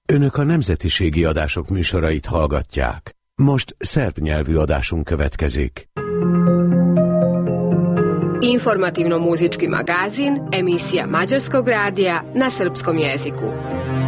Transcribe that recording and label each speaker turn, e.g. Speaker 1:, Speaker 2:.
Speaker 1: Önök a nemzetiségi adások műsorait hallgatják. Most szerb nyelvű adásunk következik.
Speaker 2: Informativno-muzički magazin, emisija Mađarskog radija na srpskom jeziku.